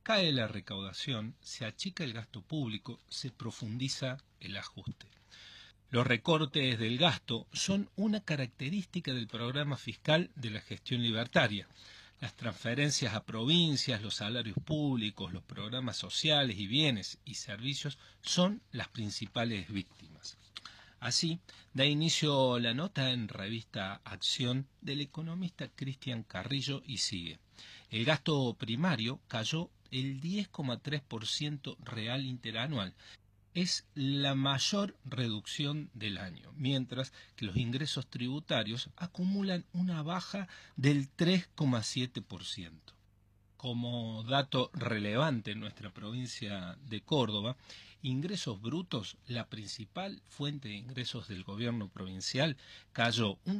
cae la recaudación, se achica el gasto público, se profundiza el ajuste. Los recortes del gasto son una característica del programa fiscal de la gestión libertaria. Las transferencias a provincias, los salarios públicos, los programas sociales y bienes y servicios son las principales víctimas. Así, da inicio la nota en revista Acción del economista Cristian Carrillo y sigue. El gasto primario cayó el 10,3% real interanual. Es la mayor reducción del año, mientras que los ingresos tributarios acumulan una baja del 3,7%. Como dato relevante en nuestra provincia de Córdoba, ingresos brutos, la principal fuente de ingresos del gobierno provincial, cayó un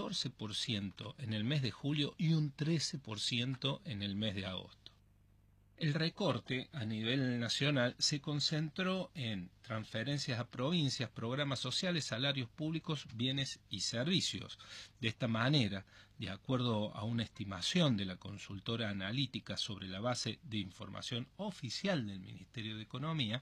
14% en el mes de julio y un 13% en el mes de agosto. El recorte a nivel nacional se concentró en transferencias a provincias, programas sociales, salarios públicos, bienes y servicios. De esta manera, de acuerdo a una estimación de la consultora analítica sobre la base de información oficial del Ministerio de Economía,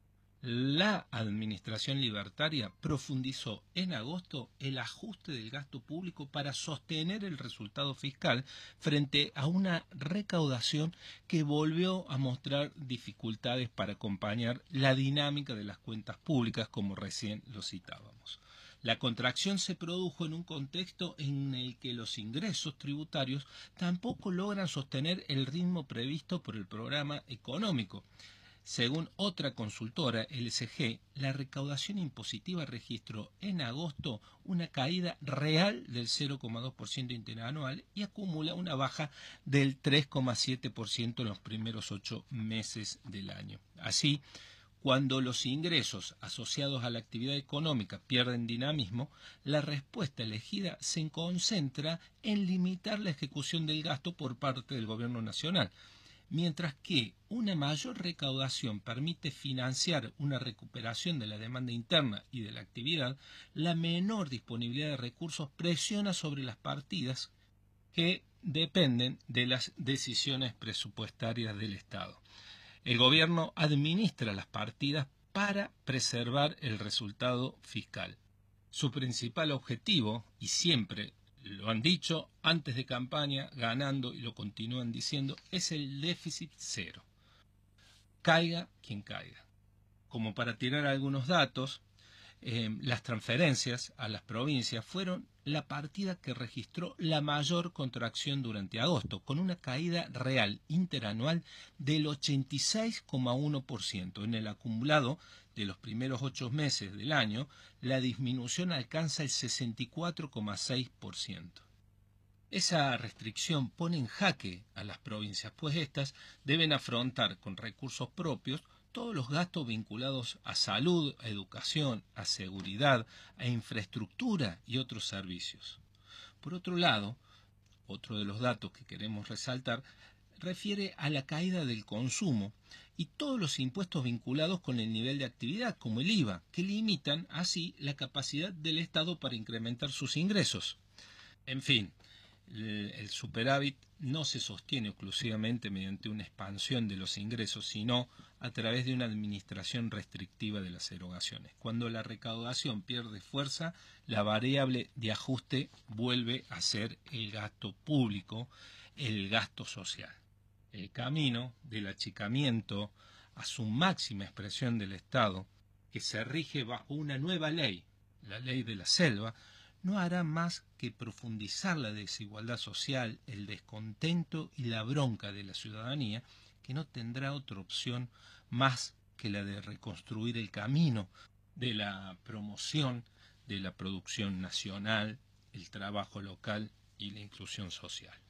la administración libertaria profundizó en agosto el ajuste del gasto público para sostener el resultado fiscal frente a una recaudación que volvió a mostrar dificultades para acompañar la dinámica de las cuentas públicas, como recién lo citábamos. La contracción se produjo en un contexto en el que los ingresos tributarios tampoco logran sostener el ritmo previsto por el programa económico. Según otra consultora, LSG, la recaudación impositiva registró en agosto una caída real del 0,2% interanual y acumula una baja del 3,7% en los primeros 8 meses del año. Así, cuando los ingresos asociados a la actividad económica pierden dinamismo, la respuesta elegida se concentra en limitar la ejecución del gasto por parte del gobierno nacional. Mientras que una mayor recaudación permite financiar una recuperación de la demanda interna y de la actividad, la menor disponibilidad de recursos presiona sobre las partidas que dependen de las decisiones presupuestarias del Estado. El gobierno administra las partidas para preservar el resultado fiscal. Su principal objetivo, y siempre lo han dicho antes de campaña, ganando y lo continúan diciendo, es el déficit cero. Caiga quien caiga. Como para tirar algunos datos, las transferencias a las provincias fueron la partida que registró la mayor contracción durante agosto, con una caída real interanual del 86,1%. En el acumulado de los primeros 8 meses del año, la disminución alcanza el 64,6%. Esa restricción pone en jaque a las provincias, pues éstas deben afrontar con recursos propios todos los gastos vinculados a salud, a educación, a seguridad, a infraestructura y otros servicios. Por otro lado, otro de los datos que queremos resaltar refiere a la caída del consumo y todos los impuestos vinculados con el nivel de actividad, como el IVA, que limitan así la capacidad del Estado para incrementar sus ingresos. En fin, el superávit no se sostiene exclusivamente mediante una expansión de los ingresos, sino a través de una administración restrictiva de las erogaciones. Cuando la recaudación pierde fuerza, la variable de ajuste vuelve a ser el gasto público, el gasto social. El camino del achicamiento a su máxima expresión del Estado, que se rige bajo una nueva ley, la ley de la selva, no hará más que profundizar la desigualdad social, el descontento y la bronca de la ciudadanía, que no tendrá otra opción más que la de reconstruir el camino de la promoción de la producción nacional, el trabajo local y la inclusión social.